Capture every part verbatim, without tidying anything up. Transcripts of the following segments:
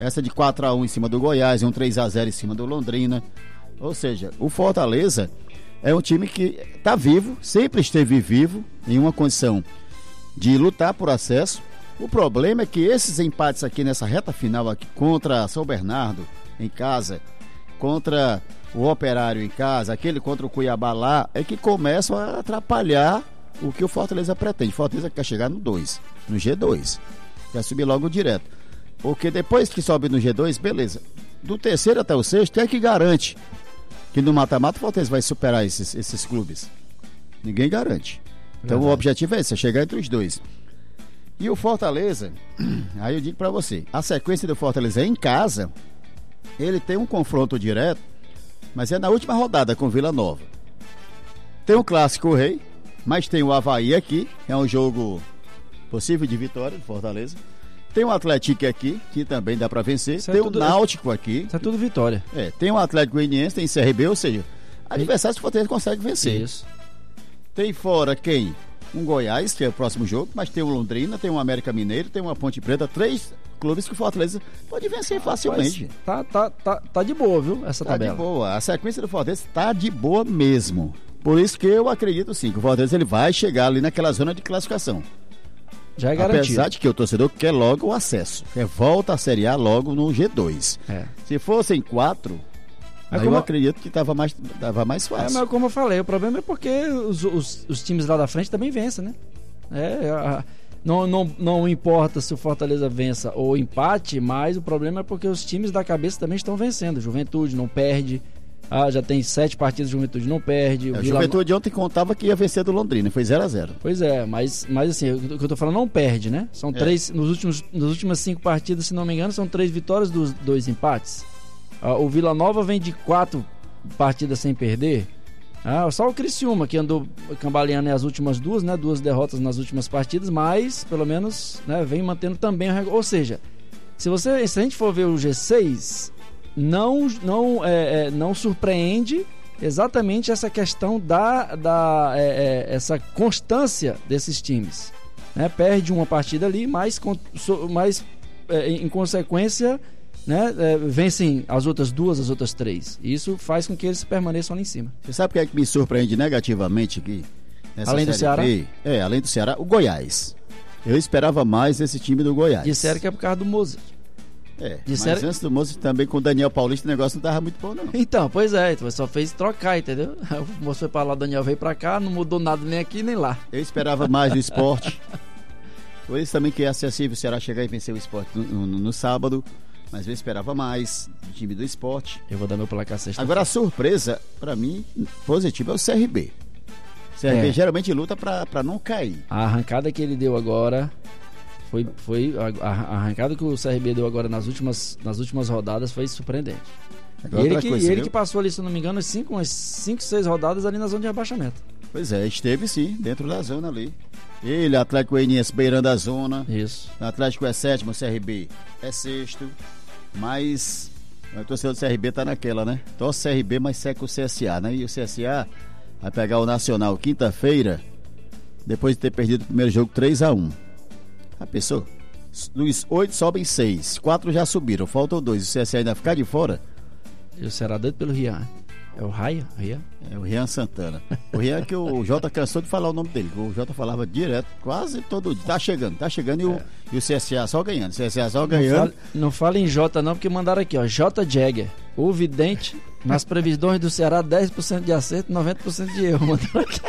essa de quatro a um em cima do Goiás e um três a zero em cima do Londrina. Ou seja, o Fortaleza é um time que está vivo, sempre esteve vivo, em uma condição de lutar por acesso. O problema é que esses empates aqui nessa reta final aqui contra São Bernardo em casa, contra o Operário em casa, aquele contra o Cuiabá lá, é que começam a atrapalhar o que o Fortaleza pretende. O Fortaleza quer chegar no dois, no G dois, quer subir logo direto, porque depois que sobe no G dois, beleza, do terceiro até o sexto é que garante que no mata-mata o Fortaleza vai superar esses, esses clubes. Ninguém garante. Então Verdade. O objetivo é esse, é chegar entre os dois. E o Fortaleza, aí eu digo pra você, a sequência do Fortaleza é em casa, ele tem um confronto direto, mas é na última rodada com o Vila Nova. Tem o Clássico Rei, mas tem o Avaí aqui, é um jogo possível de vitória do Fortaleza. Tem o Atlético aqui, que também dá pra vencer. Isso tem é tudo, o Náutico aqui. Isso é tudo vitória. É, tem o Atlético Goianiense, tem C R B, ou seja, adversários que o Fortaleza consegue vencer. Isso. Tem fora quem? Um Goiás, que é o próximo jogo, mas tem o Londrina, tem o América Mineiro, tem uma Ponte Preta, três clubes que o Fortaleza pode vencer ah, facilmente. Tá, tá, tá, tá de boa, viu, essa tá tabela. Tá de boa, a sequência do Fortaleza tá de boa mesmo. Por isso que eu acredito sim, que o Fortaleza ele vai chegar ali naquela zona de classificação. Já é garantido. Apesar de que o torcedor quer logo o acesso, quer volta a Série A logo no G dois. É. Se fossem quatro... É Aí como... eu acredito que estava mais, tava mais fácil. É, mas como eu falei, o problema é porque os, os, os times lá da frente também vencem, né? É, a, não, não, não importa se o Fortaleza vença ou empate, mas o problema é porque os times da cabeça também estão vencendo. Juventude não perde, ah, já tem sete partidas, Juventude não perde. O é, Vila... Juventude ontem contava que ia vencer do Londrina, foi zero a zero. Pois é, mas, mas assim, o que eu tô falando não perde, né? São é. três, nos últimos, nas últimas cinco partidas, se não me engano, são três vitórias dos dois empates. O Vila Nova vem de quatro partidas sem perder. Ah, só o Criciúma que andou cambaleando as últimas duas, né? Duas derrotas nas últimas partidas, mas pelo menos, né, vem mantendo também o recorde. Ou seja, se, você, se a gente for ver o G seis, não, não, é, é, não surpreende exatamente essa questão da, da é, é, essa constância desses times. Né? Perde uma partida ali, mas, mas é, em consequência... Né? É, vencem as outras duas, as outras três. Isso faz com que eles permaneçam lá em cima. Você sabe o que é que me surpreende negativamente aqui? Além do Ceará? B? É, além do Ceará, o Goiás. Eu esperava mais esse time do Goiás. Disseram que é por causa do Mozart. É, Disseram... mas antes do Mozart também com o Daniel Paulista o negócio não tava muito bom não. Então, pois é, então só fez trocar, entendeu? O moço foi pra lá, o Daniel veio pra cá, não mudou nada nem aqui nem lá. Eu esperava mais do Sport. Por isso também que é acessível o Ceará chegar e vencer o Sport no, no, no sábado. Mas eu esperava mais do time do Sport. Eu vou dar meu placar sexta. Agora a surpresa, pra mim, positiva é o C R B. O C R B é. geralmente luta pra, pra não cair. A arrancada que ele deu agora foi, foi a, a arrancada que o C R B deu agora nas últimas, nas últimas rodadas foi surpreendente. E ele, que, coisa, ele que passou ali, se não me engano, umas cinco, seis rodadas ali na zona de rebaixamento. Pois é, esteve sim, dentro da zona ali. Ele, Atlético Goianiense beirando a zona. Isso. O Atlético é sétimo, o C R B é sexto. Mas o torcedor do C R B tá naquela, né? Torce o C R B, mas seca o C S A, né? E o C S A vai pegar o Nacional quinta-feira, depois de ter perdido o primeiro jogo três a um. A pessoa, dos oito sobem seis, quatro já subiram, faltam dois. O C S A ainda ficar de fora. E o Ceará doido pelo Rian. É o Raia? Rian? É o Rian Santana. O Rian é que o Jota cansou de falar o nome dele. O Jota falava direto, quase todo dia. Tá chegando, tá chegando e o, é. e o C S A só ganhando. O C S A só ganhando. Não fale, não fale em Jota não, porque mandaram aqui, ó. J. Jagger, o vidente, nas previsões do Ceará, dez por cento de acerto, noventa por cento de erro. Mandaram aqui.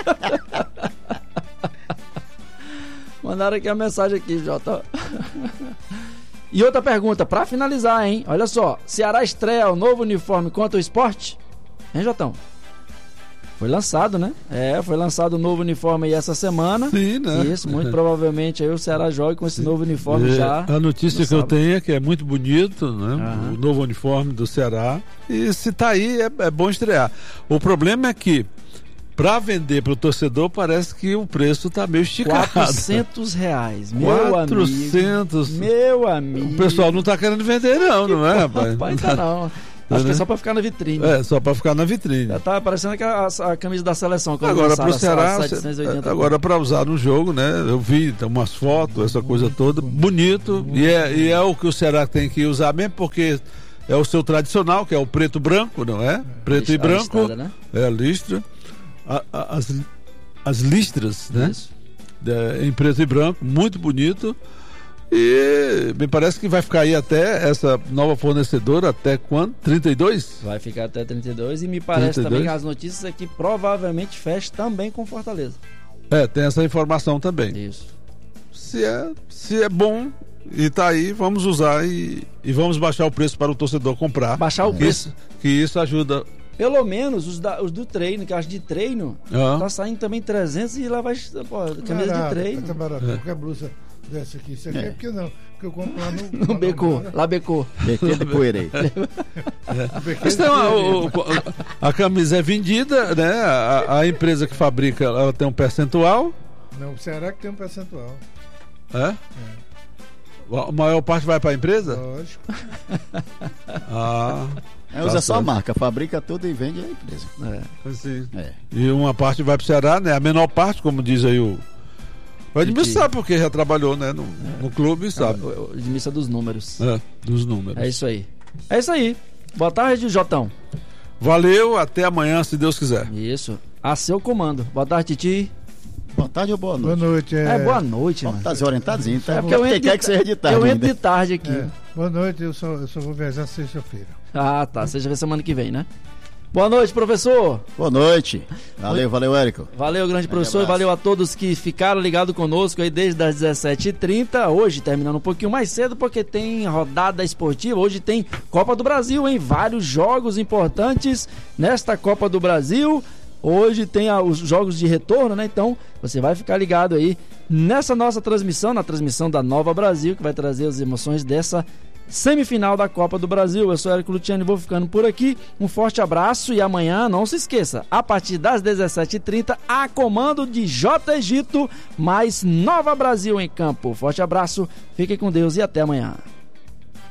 Mandaram aqui a mensagem aqui, Jota. E outra pergunta, pra finalizar, hein? Olha só, Ceará estreia o novo uniforme contra o Sport? Hein, Jotão? Foi lançado, né? É, foi lançado o novo uniforme aí essa semana. Sim, né? Isso, muito provavelmente aí o Ceará joga com esse Sim. novo uniforme é, já. A notícia que sábado. eu tenho é que é muito bonito, né? Uhum. O novo uniforme do Ceará. E se tá aí, é, é bom estrear. O problema é que para vender para o torcedor parece que o preço tá meio esticado. quatrocentos reais, meu quatrocentos. amigo. Meu amigo. O pessoal não tá querendo vender não, não é, rapaz? Rapaz, tá não. Acho que é só pra ficar na vitrine. É, só pra ficar na vitrine. Já tá parecendo que a, a camisa da seleção. Agora pro Ceará, agora pra usar no jogo, né? Eu vi umas fotos, essa coisa toda, bonito. E é, e é o que o Ceará tem que usar mesmo, porque é o seu tradicional, que é o preto e branco, não é? Preto e branco. Listrada, né? É a listra. A, a, as, as listras, né? Isso. É, em preto e branco, muito bonito. E me parece que vai ficar aí até essa nova fornecedora até quando? trinta e dois? Vai ficar até trinta e dois e me parece trinta e dois? Também que as notícias aqui provavelmente fecha também com Fortaleza. É, tem essa informação também. Isso. Se é, se é bom e tá aí, vamos usar e, e vamos baixar o preço para o torcedor comprar. Baixar o que preço. Isso, que isso ajuda. Pelo menos os, da, os do treino, que eu acho de treino, ah. tá saindo também trezentos e lá vai, pô, camisa barato, de treino. Tá barato, é. qualquer blusa dessa aqui. Isso aqui é, é porque não, porque eu compro lá no... No Becô, lá Becô. Becô de Poeirei. Então, a, a, a camisa é vendida, né? A, a empresa que fabrica, ela tem um percentual. Não, será que tem um percentual? É? É. A maior parte vai para a empresa? Lógico. Ah... É, usa tá só a marca, fabrica tudo e vende a empresa. É. Assim. É. E uma parte vai para o Ceará, né? A menor parte, como diz aí o. O Edmilson sabe porque já trabalhou, né? No, é. no clube, sabe. É, o Edmilson é dos números. É, dos números. É isso aí. É isso aí. Boa tarde, Jotão. Valeu, até amanhã, se Deus quiser. Isso. A seu comando. Boa tarde, Titi. Boa tarde ou boa noite? Boa noite. É, é boa noite, mano. Tá desorientadinho, tá? É porque eu entro quer de, que seja de tarde. Eu entro ainda. de tarde aqui. É. Boa noite, eu só, eu só vou viajar sexta-feira. Ah, tá. Seja ver semana que vem, né? Boa noite, professor. Boa noite. Valeu, valeu, Érico. Valeu, grande professor, e valeu a todos que ficaram ligados conosco aí desde as dezessete e trinta. Hoje, terminando um pouquinho mais cedo, porque tem rodada esportiva. Hoje tem Copa do Brasil, hein? Vários jogos importantes nesta Copa do Brasil. Hoje tem a, os jogos de retorno, né? Então, você vai ficar ligado aí nessa nossa transmissão, na transmissão da Nova Brasil, que vai trazer as emoções dessa semifinal da Copa do Brasil. Eu sou Érico Luciano e vou ficando por aqui. Um forte abraço e amanhã, não se esqueça, a partir das dezessete e trinta, a comando de J Egito, mais Nova Brasil em campo. Forte abraço, fiquem com Deus e até amanhã.